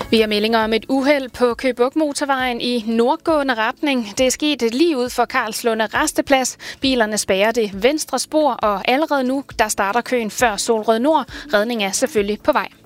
Vi har meldinger om et uheld på Køge Bugt Motorvejen i nordgående retning. Det er sket lige ud for Karlslunde Rasteplads. Bilerne spærrer det venstre spor, og allerede nu der starter køen før Solrød Nord. Redning er selvfølgelig på vej.